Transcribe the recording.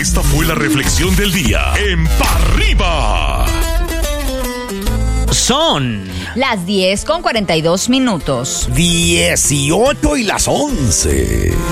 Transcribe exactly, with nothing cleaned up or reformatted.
Esta fue la reflexión del día en Pa' Arriba. Son las diez con cuarenta y dos minutos. dieciocho y las once.